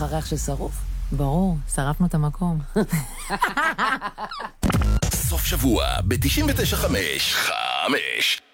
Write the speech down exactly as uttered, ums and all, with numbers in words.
לך ריח של שרוף? ברור, שרפנו את המקום. סוף שבוע ב-תשעים ותשע חמש חמש